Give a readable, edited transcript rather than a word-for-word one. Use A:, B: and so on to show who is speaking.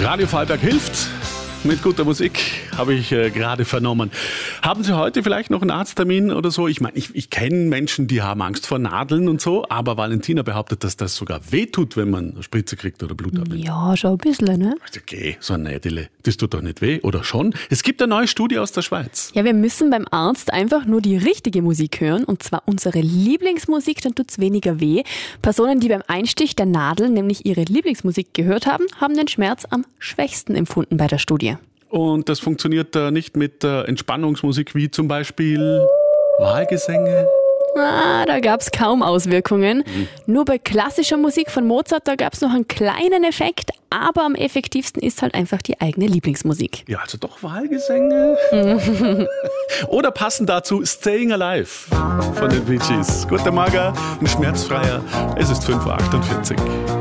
A: Radio Vorarlberg hilft. Mit guter Musik, habe ich gerade vernommen. Haben Sie heute vielleicht noch einen Arzttermin oder so? Ich meine, ich kenne Menschen, die haben Angst vor Nadeln und so, aber Valentina behauptet, dass das sogar wehtut, wenn man eine Spritze kriegt oder Blut abnimmt.
B: Ja, schon ein bisschen, ne?
A: Okay, so ein Nädele, das tut doch nicht weh, oder schon? Es gibt eine neue Studie aus der Schweiz.
B: Ja, wir müssen beim Arzt einfach nur die richtige Musik hören, und zwar unsere Lieblingsmusik, dann tut's weniger weh. Personen, die beim Einstich der Nadel nämlich ihre Lieblingsmusik gehört haben, haben den Schmerz am schwächsten empfunden bei der Studie.
A: Und das funktioniert nicht mit Entspannungsmusik wie zum Beispiel Wahlgesänge?
B: Da gab's kaum Auswirkungen. Nur bei klassischer Musik von Mozart, da gab's noch einen kleinen Effekt, aber am effektivsten ist halt einfach die eigene Lieblingsmusik.
A: Ja, also doch Wahlgesänge. Oder passend dazu Staying Alive von den Bee Gees. Guten Morgen, ein schmerzfreier. Es ist 5:48 Uhr.